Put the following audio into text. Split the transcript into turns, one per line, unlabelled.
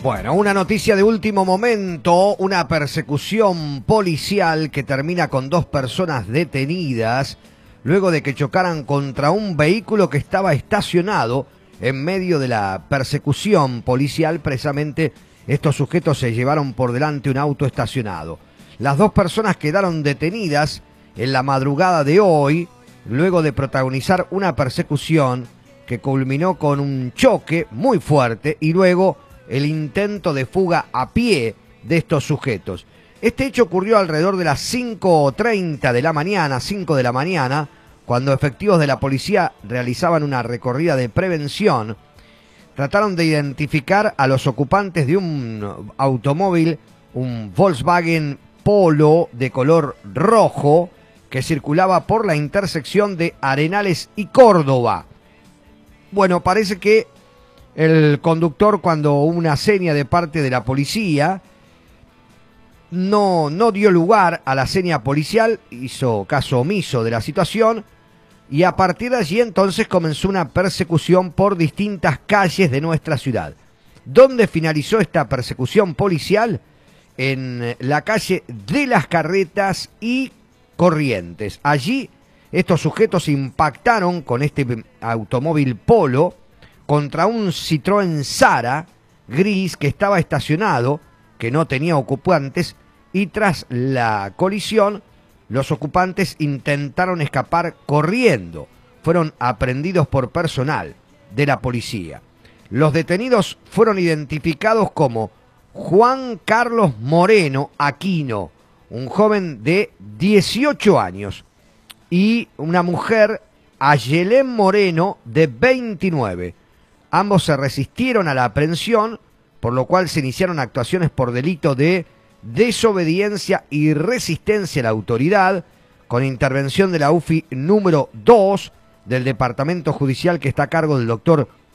Bueno, una noticia de último momento, una persecución policial que termina con 2 personas detenidas luego de que chocaran contra un vehículo que estaba estacionado en medio de la persecución policial. Precisamente estos sujetos se llevaron por delante un auto estacionado. Las 2 personas quedaron detenidas en la madrugada de hoy luego de protagonizar una persecución que culminó con un choque muy fuerte y luego el intento de fuga a pie de estos sujetos. Este hecho ocurrió alrededor de las 5:30 de la mañana, 5 de la mañana, cuando efectivos de la policía realizaban una recorrida de prevención. Trataron de identificar a los ocupantes de un automóvil, un Volkswagen Polo de color rojo, que circulaba por la intersección de Arenales y Córdoba. Bueno, parece que el conductor, cuando hubo una seña de parte de la policía, no dio lugar a la seña policial, hizo caso omiso de la situación, y a partir de allí entonces comenzó una persecución por distintas calles de nuestra ciudad. ¿Dónde finalizó esta persecución policial? En la calle de las Carretas y Corrientes. Allí estos sujetos impactaron con este automóvil Polo contra un Citroën Zara gris que estaba estacionado, que no tenía ocupantes, y tras la colisión los ocupantes intentaron escapar corriendo. Fueron aprehendidos por personal de la policía. Los detenidos fueron identificados como Juan Carlos Moreno Aquino, un joven de 18 años, y una mujer, Ayelén Moreno, de 29. Ambos se resistieron a la aprehensión, por lo cual se iniciaron actuaciones por delito de desobediencia y resistencia a la autoridad, con intervención de la UFI número 2 del Departamento Judicial, que está a cargo del doctor